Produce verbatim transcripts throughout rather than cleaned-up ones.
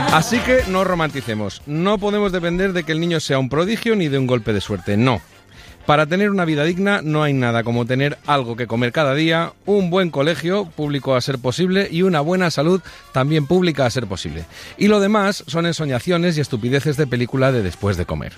Así que no romanticemos. No podemos depender de que el niño sea un prodigio ni de un golpe de suerte, no. Para tener una vida digna no hay nada como tener algo que comer cada día, un buen colegio, público a ser posible, y una buena salud, también pública a ser posible. Y lo demás son ensoñaciones y estupideces de película de después de comer.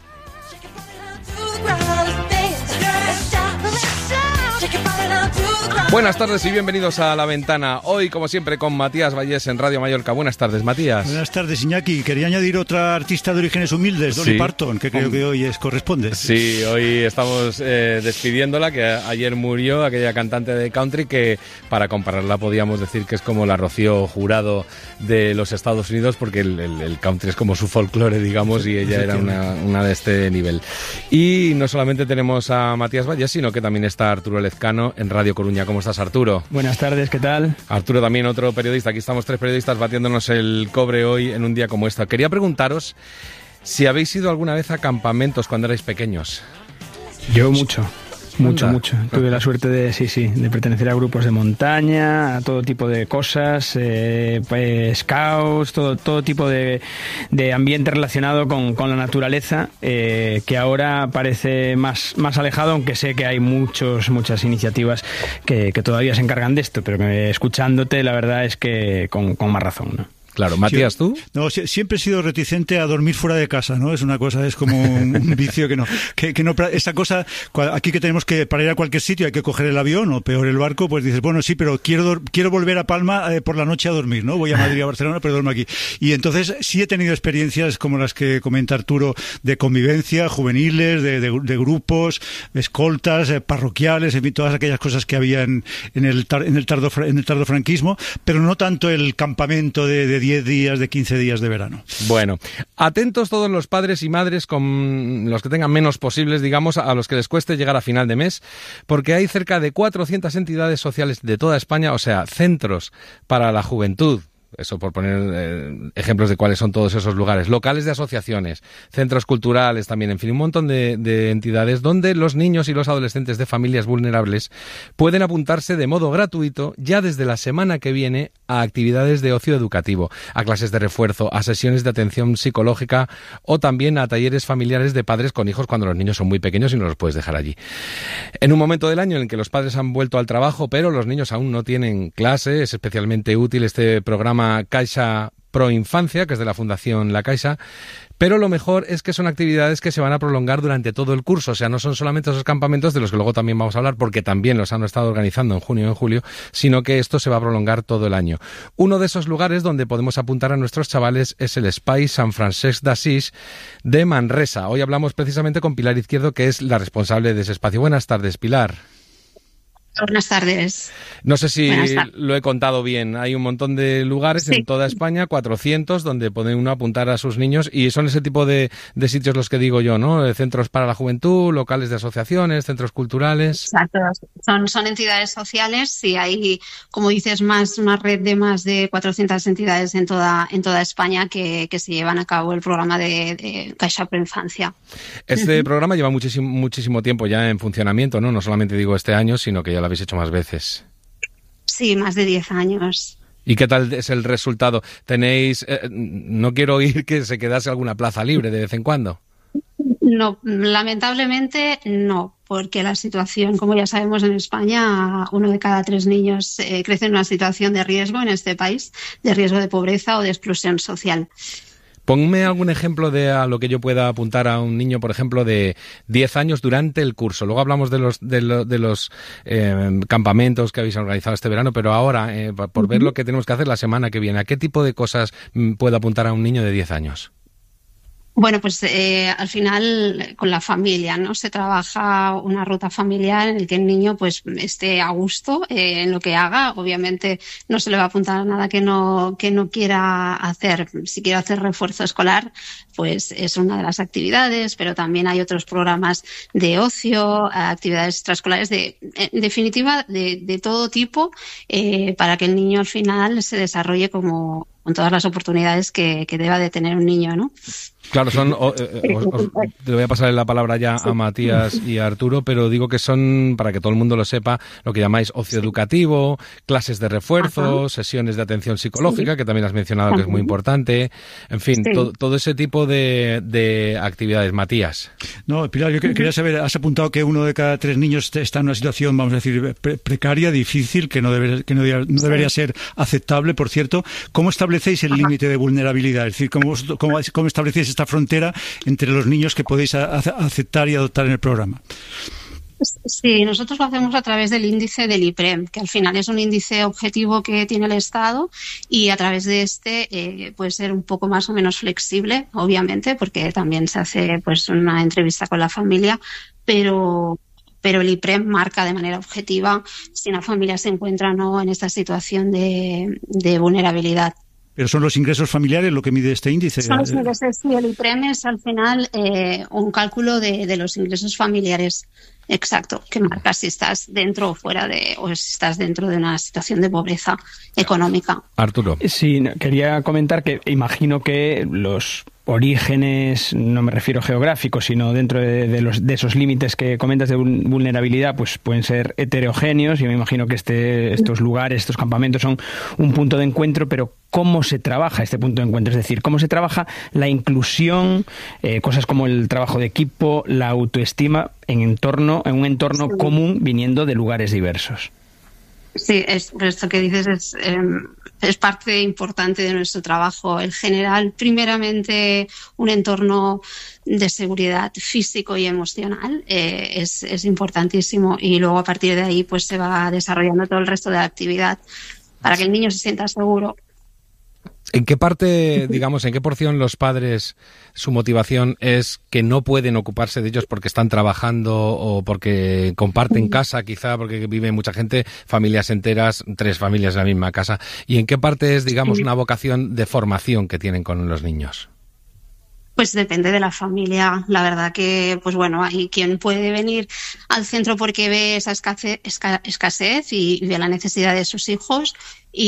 Buenas tardes y bienvenidos a La Ventana. Hoy, como siempre, con Matías Vallés en Radio Mallorca. Buenas tardes, Matías. Buenas tardes, Iñaki. Quería añadir otra artista de orígenes humildes, Dolly sí. Parton, que creo que hoy es corresponde. Sí, hoy estamos eh, despidiéndola, que ayer murió aquella cantante de country que, para compararla, podíamos decir que es como la Rocío Jurado de los Estados Unidos, porque el, el, el country es como su folclore, digamos, y ella era una, una de este nivel. Y no solamente tenemos a Matías Vallés, sino que también está Arturo Lezcano en Radio Coruña. ¿Cómo estás, Arturo? Buenas tardes, ¿qué tal? Arturo también, otro periodista. Aquí estamos tres periodistas batiéndonos el cobre hoy en un día como este. Quería preguntaros si habéis ido alguna vez a campamentos cuando erais pequeños. Yo mucho. Mucho, Anda. mucho. Tuve la suerte de, sí, sí, de pertenecer a grupos de montaña, a todo tipo de cosas, eh, pues, scouts, todo, todo tipo de, de ambiente relacionado con, con la naturaleza, eh, que ahora parece más, más alejado, aunque sé que hay muchos, muchas iniciativas que, que todavía se encargan de esto, pero que, escuchándote, la verdad es que con, con más razón, ¿no? Claro, Matías, ¿tú? No, siempre he sido reticente a dormir fuera de casa, ¿no? Es una cosa, es como un vicio que no, que, que no, esta cosa, aquí que tenemos que, para ir a cualquier sitio hay que coger el avión o peor el barco, pues dices, bueno, sí, pero quiero, quiero volver a Palma eh, por la noche a dormir, ¿no? Voy a Madrid, a Barcelona, pero duermo aquí. Y entonces sí he tenido experiencias como las que comenta Arturo, de convivencia, juveniles, de, de, de grupos, escoltas, eh, parroquiales, en fin, todas aquellas cosas que había en, en el, tar, en el tardo, en el tardofranquismo, pero no tanto el campamento de, de diez días, de quince días de verano. Bueno, atentos todos los padres y madres, con los que tengan menos posibles, digamos, a los que les cueste llegar a final de mes, porque hay cerca de cuatrocientas entidades sociales de toda España, o sea, centros para la juventud. Eso por poner eh, ejemplos de cuáles son todos esos lugares, locales de asociaciones, centros culturales también, en fin, un montón de, de entidades donde los niños y los adolescentes de familias vulnerables pueden apuntarse de modo gratuito ya desde la semana que viene a actividades de ocio educativo, a clases de refuerzo, a sesiones de atención psicológica o también a talleres familiares de padres con hijos cuando los niños son muy pequeños y no los puedes dejar allí. En un momento del año en el que los padres han vuelto al trabajo, pero los niños aún no tienen clase, es especialmente útil este programa Caixa Pro Infancia, que es de la Fundación La Caixa, pero lo mejor es que son actividades que se van a prolongar durante todo el curso, o sea, no son solamente esos campamentos de los que luego también vamos a hablar, porque también los han estado organizando en junio y en julio, sino que esto se va a prolongar todo el año. Uno de esos lugares donde podemos apuntar a nuestros chavales es el Espai Sant Francesc d'Assís de Manresa. Hoy hablamos precisamente con Pilar Izquierdo, que es la responsable de ese espacio. Buenas tardes, Pilar. Buenas tardes. No sé si lo he contado bien. Hay un montón de lugares sí. en toda España, cuatrocientos, donde puede uno apuntar a sus niños y son ese tipo de, de sitios los que digo yo, ¿no? Centros para la juventud, locales de asociaciones, centros culturales. Exacto. Son, son entidades sociales y hay, como dices, más una red de más de cuatrocientas entidades en toda en toda España que, que se llevan a cabo el programa de, de Caixa Pro Infancia. Este uh-huh. programa lleva muchísimo, muchísimo tiempo ya en funcionamiento, ¿no? No solamente digo este año, sino que ya lo habéis hecho más veces. Sí, más de diez años. ¿Y qué tal es el resultado? ¿Tenéis, eh, no quiero oír que se quedase alguna plaza libre de vez en cuando? No, lamentablemente no, porque la situación, como ya sabemos en España, uno de cada tres niños eh, crece en una situación de riesgo en este país, de riesgo de pobreza o de exclusión social. Ponme algún ejemplo de a lo que yo pueda apuntar a un niño, por ejemplo, de diez años durante el curso. Luego hablamos de los de, lo, de los eh, campamentos que habéis organizado este verano, pero ahora, eh, por uh-huh. ver lo que tenemos que hacer la semana que viene, ¿a qué tipo de cosas puedo apuntar a un niño de diez años? Bueno, pues eh, al final con la familia, ¿no? Se trabaja una ruta familiar en el que el niño pues esté a gusto eh, en lo que haga. Obviamente no se le va a apuntar a nada que no que no quiera hacer. Si quiere hacer refuerzo escolar, pues es una de las actividades, pero también hay otros programas de ocio, actividades extraescolares, de, en definitiva, de, de todo tipo, eh, para que el niño al final se desarrolle como con todas las oportunidades que, que deba de tener un niño, ¿no? Claro, son. O, eh, os, os, le voy a pasar la palabra ya a Matías y a Arturo, pero digo que son, para que todo el mundo lo sepa, lo que llamáis ocio educativo, clases de refuerzo, Ajá. sesiones de atención psicológica, sí. que también has mencionado Ajá. que es muy importante, en fin, sí. to, todo ese tipo de, de actividades. Matías. No, Pilar, yo quería saber, has apuntado que uno de cada tres niños está en una situación, vamos a decir, pre precaria, difícil, que no, debe, que no, debe, no debería sí. ser aceptable, por cierto. ¿Cómo establecéis el límite de vulnerabilidad? Es decir, ¿cómo, cómo, cómo establecéis esta frontera entre los niños que podéis a, a, aceptar y adoptar en el programa? Sí, nosotros lo hacemos a través del índice del IPREM, que al final es un índice objetivo que tiene el Estado, y a través de este eh, puede ser un poco más o menos flexible, obviamente, porque también se hace pues una entrevista con la familia, pero pero el IPREM marca de manera objetiva si una familia se encuentra o no en esta situación de, de vulnerabilidad. ¿Pero son los ingresos familiares lo que mide este índice? Son los ingresos, sí, el IPREM es al final eh, un cálculo de, de los ingresos familiares. Exacto, que marca si estás dentro o fuera de, o si estás dentro de una situación de pobreza económica. Arturo. Sí, quería comentar que imagino que los orígenes, no me refiero geográficos, sino dentro de, de, los, de esos límites que comentas de vulnerabilidad, pues pueden ser heterogéneos, y me imagino que este, estos lugares, estos campamentos son un punto de encuentro, pero ¿cómo se trabaja este punto de encuentro? Es decir, ¿cómo se trabaja la inclusión, eh, cosas como el trabajo de equipo, la autoestima en entorno, en un entorno sí. común, viniendo de lugares diversos? Sí, es, esto que dices es, eh, es parte importante de nuestro trabajo. El generar primeramente un entorno de seguridad físico y emocional eh, es, es importantísimo, y luego a partir de ahí pues se va desarrollando todo el resto de la actividad para que el niño se sienta seguro. ¿En qué parte, digamos, en qué porción los padres, su motivación es que no pueden ocuparse de ellos porque están trabajando o porque comparten casa, quizá porque vive mucha gente, familias enteras, tres familias en la misma casa? ¿Y en qué parte es, digamos, una vocación de formación que tienen con los niños? Pues depende de la familia. La verdad que, pues bueno, hay quien puede venir al centro porque ve esa escasez, escasez y ve la necesidad de sus hijos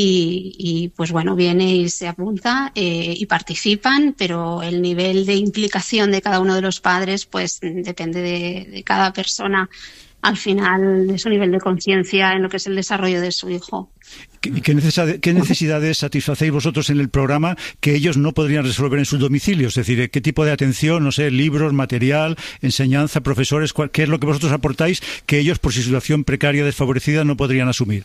y, y pues bueno, viene y se apunta eh, y participan, pero el nivel de implicación de cada uno de los padres pues depende de, de cada persona, al final, de su nivel de conciencia en lo que es el desarrollo de su hijo. ¿Y qué necesidades, qué necesidades satisfacéis vosotros en el programa que ellos no podrían resolver en sus domicilios? Es decir, ¿qué tipo de atención, no sé, libros, material, enseñanza, profesores, cuál, qué es lo que vosotros aportáis que ellos, por su situación precaria, desfavorecida, no podrían asumir?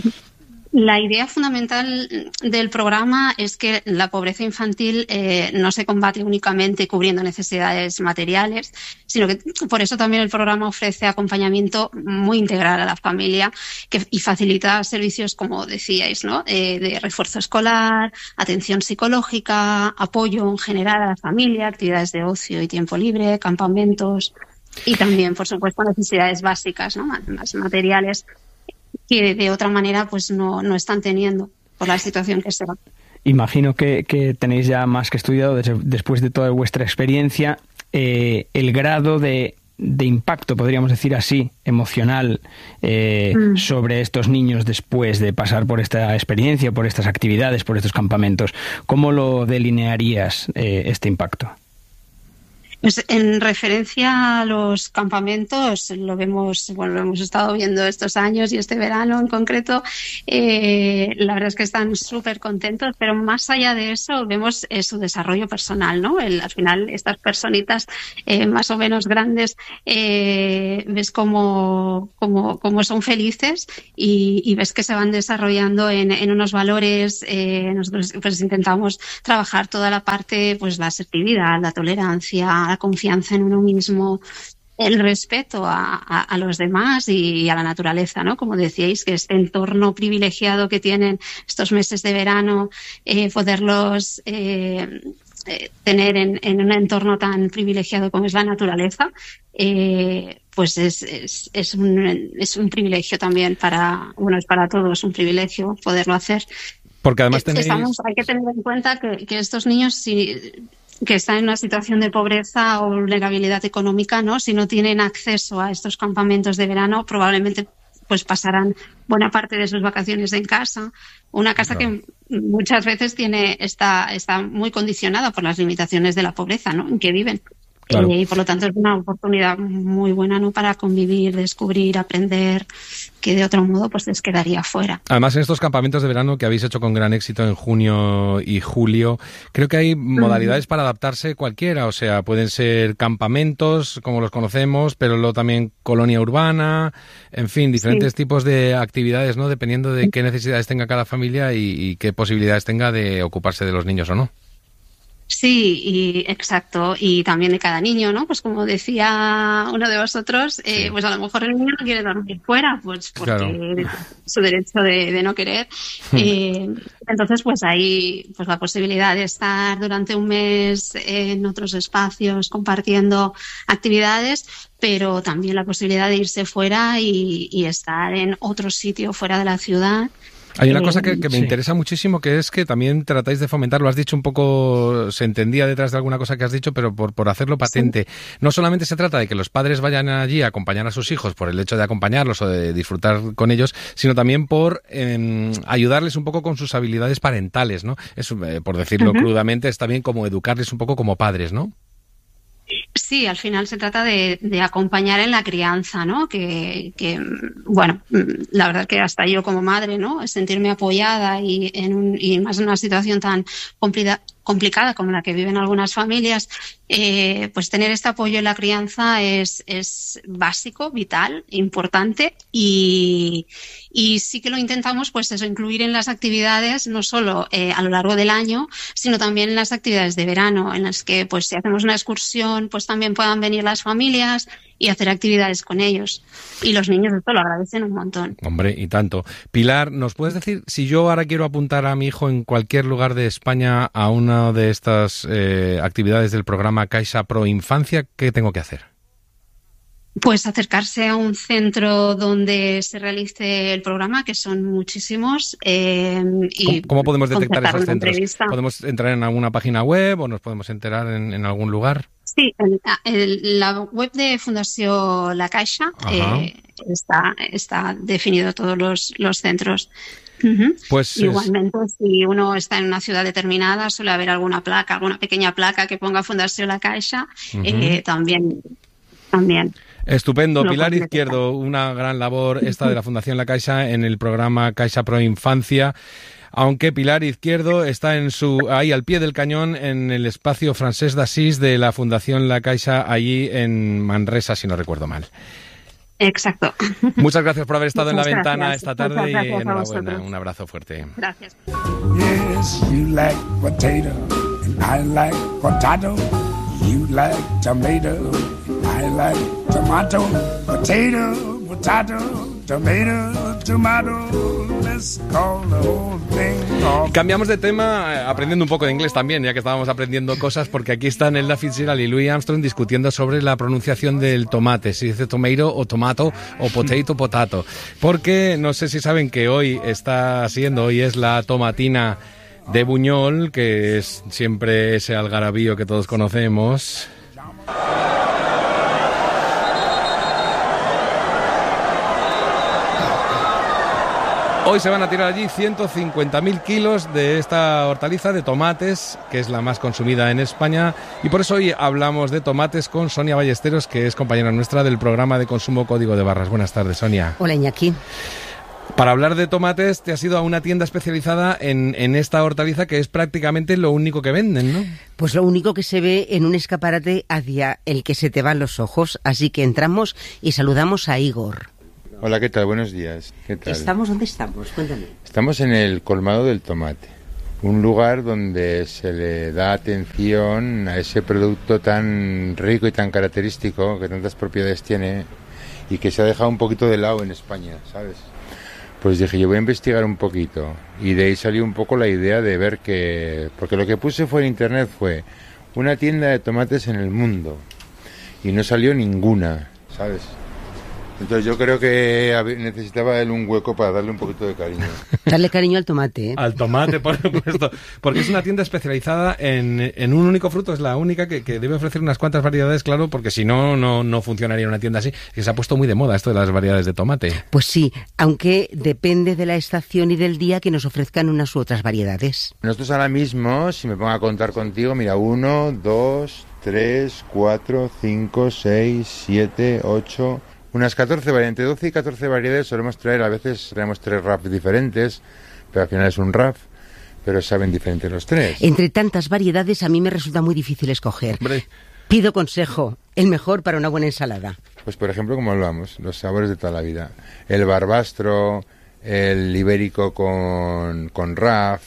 La idea fundamental del programa es que la pobreza infantil eh, no se combate únicamente cubriendo necesidades materiales, sino que por eso también el programa ofrece acompañamiento muy integral a la familia que, y facilita servicios, como decíais, ¿no? Eh, de refuerzo escolar, atención psicológica, apoyo en general a la familia, actividades de ocio y tiempo libre, campamentos y también, por supuesto, necesidades básicas, ¿no? Más materiales, que de otra manera pues no, no están teniendo por la situación que se va. Imagino que, que tenéis ya más que estudiado, desde, después de toda vuestra experiencia, eh, el grado de, de impacto, podríamos decir así, emocional eh, mm. sobre estos niños después de pasar por esta experiencia, por estas actividades, por estos campamentos. ¿Cómo lo delinearías eh, este impacto? Pues en referencia a los campamentos, lo vemos, bueno, lo hemos estado viendo estos años y este verano en concreto, eh, la verdad es que están súper contentos, pero más allá de eso vemos eh, su desarrollo personal, ¿no? El, al final, estas personitas eh, más o menos grandes, eh, ves cómo, cómo, cómo son felices y, y ves que se van desarrollando en, en unos valores. Eh, nosotros pues intentamos trabajar toda la parte, pues la asertividad, la tolerancia, la confianza en uno mismo, el respeto a, a, a los demás y a la naturaleza, ¿no? Como decíais, que este entorno privilegiado que tienen estos meses de verano, eh, poderlos eh, eh, tener en, en un entorno tan privilegiado como es la naturaleza, eh, pues es, es, es, un, es un privilegio también para, bueno, es para todos un privilegio poderlo hacer. Porque además tenéis... Estamos, hay que tener en cuenta que, que estos niños, si que están en una situación de pobreza o vulnerabilidad económica, ¿no? Si no tienen acceso a estos campamentos de verano, probablemente pues pasarán buena parte de sus vacaciones en casa, una casa claro. que muchas veces tiene está, está muy condicionada por las limitaciones de la pobreza, ¿no?, en que viven. Claro. Eh, y por lo tanto es una oportunidad muy buena, ¿no?, para convivir, descubrir, aprender, que de otro modo pues les quedaría fuera. Además, en estos campamentos de verano que habéis hecho con gran éxito en junio y julio, creo que hay modalidades uh-huh. para adaptarse cualquiera, o sea, pueden ser campamentos como los conocemos, pero luego también colonia urbana, en fin, diferentes sí. tipos de actividades, ¿no?, dependiendo de qué necesidades tenga cada familia y, y qué posibilidades tenga de ocuparse de los niños o no. Sí, y exacto, y también de cada niño, ¿no? Pues como decía uno de vosotros, eh, sí. pues a lo mejor el niño no quiere dormir fuera, pues porque claro. su derecho de, de no querer. eh, entonces, pues hay pues la posibilidad de estar durante un mes en otros espacios compartiendo actividades, pero también la posibilidad de irse fuera y, y estar en otro sitio fuera de la ciudad. Hay una cosa que, que me sí. interesa muchísimo, que es que también tratáis de fomentar, lo has dicho un poco, se entendía detrás de alguna cosa que has dicho, pero por, por hacerlo patente. Sí. No solamente se trata de que los padres vayan allí a acompañar a sus hijos por el hecho de acompañarlos o de disfrutar con ellos, sino también por eh, ayudarles un poco con sus habilidades parentales, ¿no? Es, eh, por decirlo uh-huh. crudamente, es también como educarles un poco como padres, ¿no? Sí, al final se trata de, de acompañar en la crianza, ¿no? Que, que, bueno, la verdad que hasta yo como madre, ¿no? Sentirme apoyada y, en un, y más en una situación tan complicada, complicada como la que viven algunas familias, eh, pues tener este apoyo en la crianza es, es básico, vital, importante y, y sí que lo intentamos pues eso, incluir en las actividades no solo eh, a lo largo del año, sino también en las actividades de verano, en las que pues si hacemos una excursión pues también puedan venir las familias y hacer actividades con ellos. Y los niños esto lo agradecen un montón. Hombre, y tanto. Pilar, ¿nos puedes decir, si yo ahora quiero apuntar a mi hijo en cualquier lugar de España a una de estas eh, actividades del programa Caixa Pro Infancia, qué tengo que hacer? Pues acercarse a un centro donde se realice el programa, que son muchísimos. Eh, y ¿Cómo, ¿Cómo podemos detectar esos centros? Entrevista. ¿Podemos entrar en alguna página web o nos podemos enterar en, en algún lugar? Sí, en, en la web de Fundació La Caixa eh, está, está definido todos los, los centros. Uh-huh. Pues igualmente, es... si uno está en una ciudad determinada, suele haber alguna placa, alguna pequeña placa que ponga Fundació La Caixa, uh-huh. eh, también, también. Estupendo. Pilar Izquierdo, una gran labor esta de la Fundación La Caixa en el programa Caixa Pro Infancia. Aunque Pilar Izquierdo está en su ahí al pie del cañón en el espacio Francesc d'Assís de la Fundación La Caixa, allí en Manresa, si no recuerdo mal. Exacto. Muchas gracias por haber estado Muchas en la gracias. ventana esta tarde y enhorabuena. Un abrazo fuerte. Gracias. Yes, you like potato and I like potato. You like tomato, I like tomato. Potato, potato, tomato, tomato. Let's call the whole thing off. Cambiamos de tema, aprendiendo un poco de inglés también, ya que estábamos aprendiendo cosas, porque aquí están Ella Fitzgerald y Louis Armstrong discutiendo sobre la pronunciación del tomate, si dice tomato o tomato o potato, potato. Porque no sé si saben que hoy está siendo, hoy es la tomatina de Buñol, que es siempre ese algarabío que todos conocemos. Hoy se van a tirar allí ciento cincuenta mil kilos de esta hortaliza de tomates, que es la más consumida en España, y por eso hoy hablamos de tomates con Sonia Ballesteros, que es compañera nuestra del programa de consumo Código de Barras. Buenas tardes, Sonia. Hola, Iñaki. Para hablar de tomates te has ido a una tienda especializada en, en esta hortaliza, que es prácticamente lo único que venden, ¿no? Pues lo único que se ve en un escaparate hacia el que se te van los ojos, así que entramos y saludamos a Igor. Hola, ¿qué tal? Buenos días. ¿Qué tal? ¿Estamos dónde estamos? Cuéntame. Estamos en el colmado del tomate, un lugar donde se le da atención a ese producto tan rico y tan característico, que tantas propiedades tiene y que se ha dejado un poquito de lado en España, ¿sabes? Pues dije, yo voy a investigar un poquito y de ahí salió un poco la idea de ver que... Porque lo que puse fue en internet fue una tienda de tomates en el mundo y no salió ninguna, ¿sabes? Entonces yo creo que necesitaba él un hueco para darle un poquito de cariño. Darle cariño al tomate, ¿eh? Al tomate, por supuesto. Porque es una tienda especializada en, en un único fruto. Es la única que, que debe ofrecer unas cuantas variedades, claro, porque si no, no, no funcionaría una tienda así. Que se ha puesto muy de moda esto de las variedades de tomate. Pues sí, aunque depende de la estación y del día que nos ofrezcan unas u otras variedades. Nosotros ahora mismo, si me pongo a contar contigo, mira, uno, dos, tres, cuatro, cinco, seis, siete, ocho... Unas catorce variedades, entre doce y catorce variedades solemos traer, a veces traemos tres wraps diferentes, pero al final es un wrap, pero saben diferentes los tres. Entre tantas variedades a mí me resulta muy difícil escoger. Hombre. Pido consejo, el mejor para una buena ensalada. Pues por ejemplo, como hablamos, los sabores de toda la vida. El barbastro, el ibérico con, con wrap,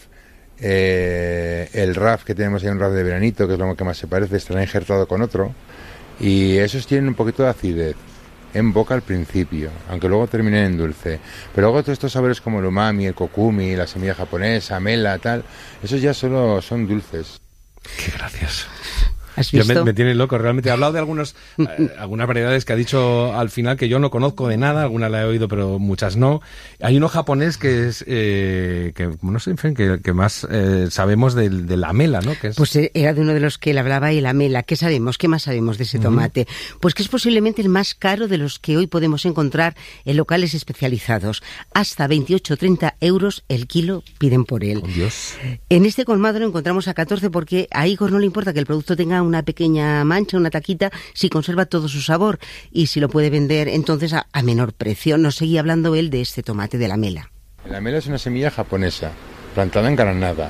eh, el wrap que tenemos ahí, un wrap de veranito, que es lo que más se parece, estará injertado con otro, y esos tienen un poquito de acidez en boca al principio, aunque luego terminen en dulce. Pero luego todos estos sabores como el umami, el kokumi, la semilla japonesa, mela, tal, esos ya solo son dulces. Qué gracioso. ¿Has visto? Yo me, me tiene loco, realmente. He hablado de algunos, eh, algunas variedades que ha dicho al final que yo no conozco de nada, algunas la he oído, pero muchas no. Hay uno japonés que es, eh, que no sé, en fin, que, que más eh, sabemos de, de la mela, ¿no? Que es... Pues era de uno de los que él hablaba, y la mela. ¿Qué sabemos? ¿Qué más sabemos de ese tomate? Uh-huh. Pues que es posiblemente el más caro de los que hoy podemos encontrar en locales especializados. Hasta veintiocho o treinta euros el kilo piden por él. Oh, Dios. En este colmado lo encontramos a catorce porque a Igor no le importa que el producto tenga una pequeña mancha, una taquita, si conserva todo su sabor y si lo puede vender entonces a, a menor precio. Nos seguía hablando él de este tomate de la mela. La mela es una semilla japonesa, plantada en Granada.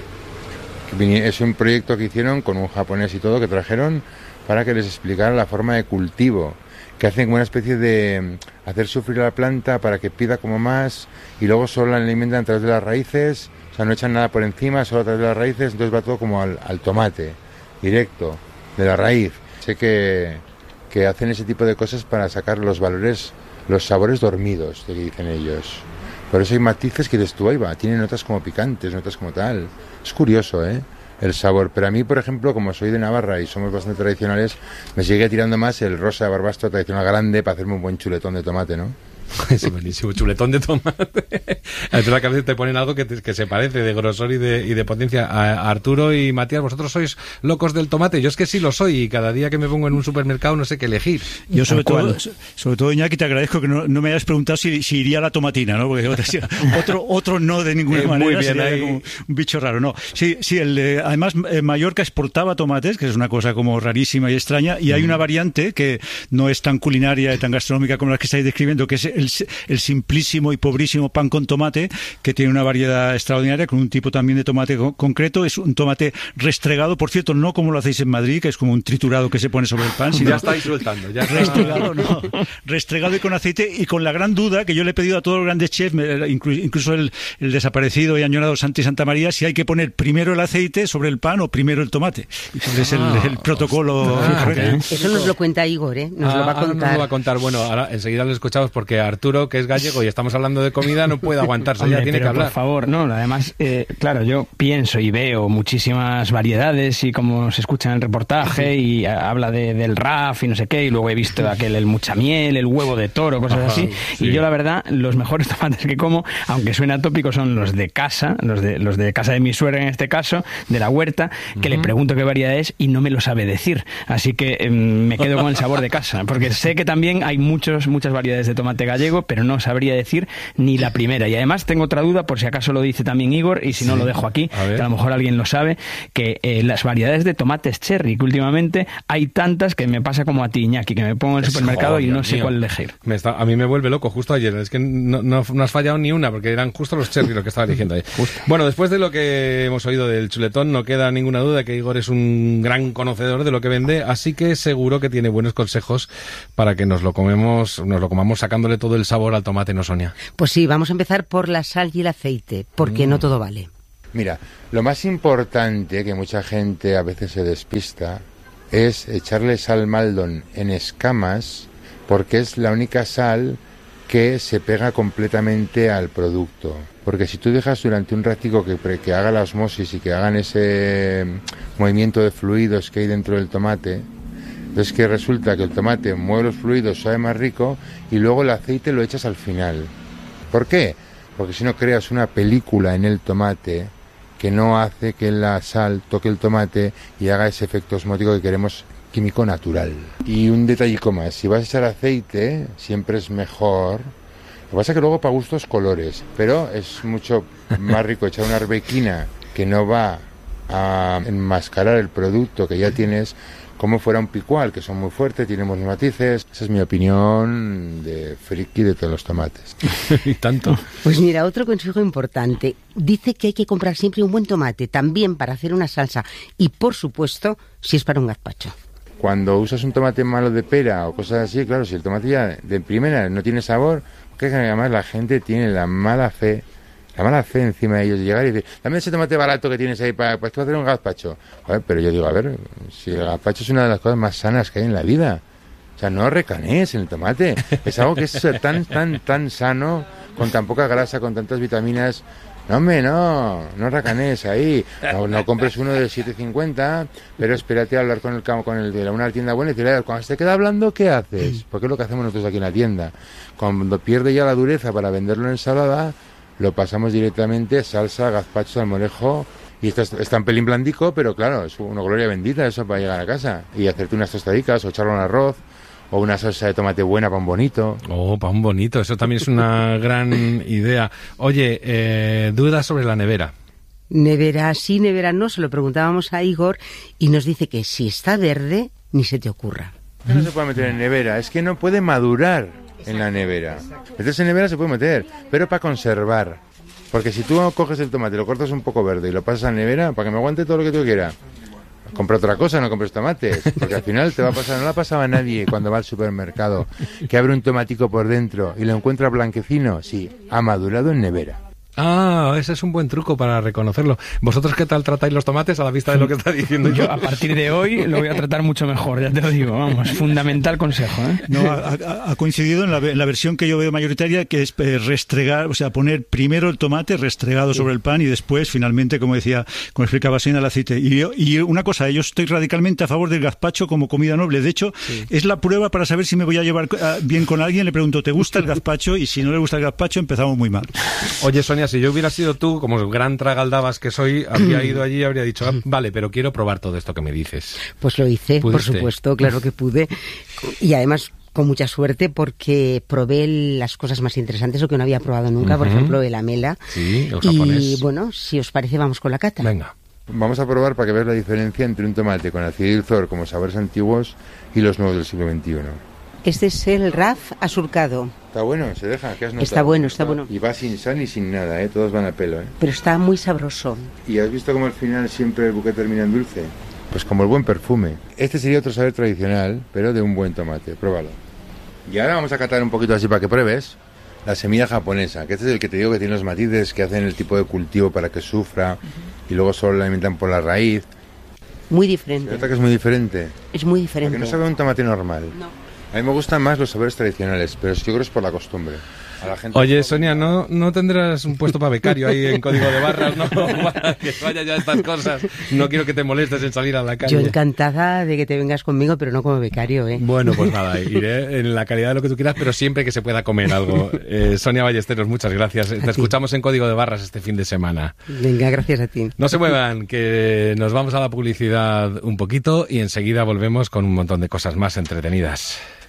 Es un proyecto que hicieron con un japonés y todo, que trajeron para que les explicara la forma de cultivo, que hacen como una especie de hacer sufrir a la planta para que pida como más, y luego solo la alimentan a través de las raíces, o sea, no echan nada por encima, solo a través de las raíces, entonces va todo como al, al tomate, directo, de la raíz. Sé que, que hacen ese tipo de cosas para sacar los valores, los sabores dormidos, que dicen ellos. Por eso hay matices que dices tú, ahí va, tiene notas como picantes, notas como tal. Es curioso, ¿eh?, el sabor. Pero a mí, por ejemplo, como soy de Navarra y somos bastante tradicionales, me sigue tirando más el rosa de barbastro tradicional grande para hacerme un buen chuletón de tomate, ¿no? Es buenísimo, chuletón de tomate. Es verdad que a veces te ponen algo que, te, que se parece de grosor y de, y de potencia. A, a Arturo y Matías, ¿vosotros sois locos del tomate? Yo es que sí lo soy, y cada día que me pongo en un supermercado no sé qué elegir. Yo sobre todo, sobre todo, Iñaki, te agradezco que no, no me hayas preguntado si, si iría a la tomatina, ¿no? Porque otro, otro no de ninguna eh, manera, muy bien, sería ahí. como un bicho raro, no. Sí, sí, el, eh, además eh, Mallorca exportaba tomates, que es una cosa como rarísima y extraña, y hay una variante que no es tan culinaria y tan gastronómica como la que estáis describiendo, que es el, el simplísimo y pobrísimo pan con tomate, que tiene una variedad extraordinaria, con un tipo también de tomate co- concreto. Es un tomate restregado, por cierto, no como lo hacéis en Madrid, que es como un triturado que se pone sobre el pan, sino Ya estáis soltando, ya está. restregado, no, restregado y con aceite, y con la gran duda que yo le he pedido a todos los grandes chefs, incluso el, el desaparecido y añorado Santi Santa María, si hay que poner primero el aceite sobre el pan o primero el tomate. Y cuál es el, el protocolo. Ah, okay. Eso nos lo cuenta Igor, ¿eh? Nos ah, lo va a contar. Nos lo va a contar. Bueno, ahora enseguida lo escuchamos, porque Arturo, que es gallego y estamos hablando de comida, no puede aguantarse. Hombre, ya tiene pero que hablar. Por favor, no, además, eh, claro, yo pienso y veo muchísimas variedades, y como se escucha en el reportaje, y a, habla de, del raf y no sé qué, y luego he visto aquel, el mucha miel, el huevo de toro, cosas Ajá, así, sí. Y yo la verdad, los mejores tomates que como, aunque suena tópico, son los de casa, los de, los de casa de mi suegra en este caso, de la huerta, que uh-huh. le pregunto qué variedad es y no me lo sabe decir, así que eh, me quedo con el sabor de casa, porque sé que también hay muchos, muchas variedades de tomate gallego, pero no sabría decir ni la primera. Y además tengo otra duda, por si acaso lo dice también Igor, y si no, sí, lo dejo aquí, a que a lo mejor alguien lo sabe, que eh, las variedades de tomates cherry, que últimamente hay tantas que me pasa como a ti, Iñaki, que me pongo en el supermercado joder, y no sé mío. cuál elegir. Me está, a mí me vuelve loco justo ayer, es que no, no, no has fallado ni una, porque eran justo los cherry lo que estaba eligiendo ahí. Bueno, después de lo que hemos oído del chuletón, no queda ninguna duda que Igor es un gran conocedor de lo que vende, así que seguro que tiene buenos consejos para que nos lo comemos, nos lo comamos sacándole todo el sabor al tomate, ¿no, Sonia? Pues sí, vamos a empezar por la sal y el aceite, porque mm. no todo vale. Mira, lo más importante, que mucha gente a veces se despista, es echarle sal Maldon en escamas, porque es la única sal que se pega completamente al producto. Porque si tú dejas durante un ratico que, que haga la osmosis y que hagan ese movimiento de fluidos que hay dentro del tomate, Entonces que resulta que el tomate mueve los fluidos, sabe más rico, y luego el aceite lo echas al final. ¿Por qué? Porque si no creas una película en el tomate que no hace que la sal toque el tomate y haga ese efecto osmótico que queremos, químico natural. Y un detallico más, si vas a echar aceite, siempre es mejor. Lo que pasa es que luego para gustos colores, pero es mucho más rico echar una arbequina que no va a enmascarar el producto que ya tienes, como fuera un picual, que son muy fuertes, tienen buenos matices. Esa es mi opinión de friki de todos los tomates. Y tanto. Pues mira, otro consejo importante. Dice que hay que comprar siempre un buen tomate, también para hacer una salsa y, por supuesto, si es para un gazpacho. Cuando usas un tomate malo de pera o cosas así, claro, si el tomate ya de primera no tiene sabor, que además la gente tiene la mala fe, la mala fe encima de ellos, de llegar y decir, dame ese tomate barato que tienes ahí para, para hacer un gazpacho. Joder, pero yo digo, a ver, si el gazpacho es una de las cosas más sanas que hay en la vida. O sea, no recanees en el tomate. Es algo que es tan, tan, tan sano, con tan poca grasa, con tantas vitaminas. No, hombre, no, no racanees ahí. No, no compres uno de siete cincuenta, pero espérate a hablar con el con el de una tienda buena y decirle, cuando se te queda hablando, ¿qué haces? Porque es lo que hacemos nosotros aquí en la tienda. Cuando pierde ya la dureza para venderlo en ensalada, lo pasamos directamente a salsa, gazpacho, salmorejo, y está, está en pelín blandico, pero claro, es una gloria bendita eso para llegar a casa. Y hacerte unas tostadicas o echarlo en arroz, o una salsa de tomate buena para un bonito. Oh, para un bonito, eso también es una gran idea. Oye, eh, dudas sobre la nevera. Nevera sí, nevera no, se lo preguntábamos a Igor y nos dice que si está verde, ni se te ocurra. No se puede meter en nevera, es que no puede madurar en la nevera. Meterse en nevera se puede meter, pero para conservar. Porque si tú coges el tomate, lo cortas un poco verde y lo pasas a la nevera, para que me aguante todo lo que tú quieras, compra otra cosa, no compres tomates, porque al final te va a pasar, no la pasaba a nadie cuando va al supermercado, que abre un tomatico por dentro y lo encuentra blanquecino, sí, ha madurado en nevera. Ah, ese es un buen truco para reconocerlo. ¿Vosotros qué tal tratáis los tomates a la vista de lo que está diciendo yo? Yo a partir de hoy lo voy a tratar mucho mejor, ya te lo digo, vamos, fundamental consejo, ¿eh? No, ha, ha, ha coincidido en la, en la versión que yo veo mayoritaria, que es eh, restregar, o sea, poner primero el tomate restregado sobre el pan y después, finalmente, como decía, como explicaba Sonia, el aceite. Y, y una cosa, yo estoy radicalmente a favor del gazpacho como comida noble. De hecho, sí, es la prueba para saber si me voy a llevar bien con alguien. Le pregunto, ¿te gusta el gazpacho? Y si no le gusta el gazpacho, empezamos muy mal. Oye, Sonia, si yo hubiera sido tú, como gran tragaldabas que soy, habría ido allí y habría dicho, ah, vale, pero quiero probar todo esto que me dices. Pues lo hice, ¿Pudiste? Por supuesto, claro que pude. Y además con mucha suerte porque probé las cosas más interesantes o que no había probado nunca, uh-huh. Por ejemplo, el amela. Sí, el japonés. Y bueno, si os parece, vamos con la cata. Venga. Vamos a probar para que veas la diferencia entre un tomate con acidilzor como sabores antiguos y los nuevos del siglo veintiuno. Este es el R A F asurcado. Está bueno, se deja. ¿Qué has notado? Está bueno, está bueno. Y va sin sal y sin nada, ¿eh? Todos van a pelo, ¿eh? Pero está muy sabroso. ¿Y has visto cómo al final siempre el buque termina en dulce? Pues como el buen perfume. Este sería otro saber tradicional, pero de un buen tomate. Pruébalo. Y ahora vamos a catar un poquito así para que pruebes la semilla japonesa, que este es el que te digo que tiene los matices que hacen el tipo de cultivo para que sufra, uh-huh. Y luego solo la alimentan por la raíz. Muy diferente. ¿Se nota que es muy diferente? Es muy diferente. Porque no sabe un tomate normal. No. A mí me gustan más los sabores tradicionales, pero yo creo que es por la costumbre. A la gente Oye, Sonia, ¿no, ¿no tendrás un puesto para becario ahí en Código de Barras, no? Para que vaya ya estas cosas. No quiero que te molestes en salir a la calle. Yo encantada de que te vengas conmigo, pero no como becario, ¿eh? Bueno, pues nada, iré en la calidad de lo que tú quieras, pero siempre que se pueda comer algo. Eh, Sonia Ballesteros, muchas gracias. Te escuchamos en Código de Barras este fin de semana. Venga, gracias a ti. No se muevan, que nos vamos a la publicidad un poquito y enseguida volvemos con un montón de cosas más entretenidas.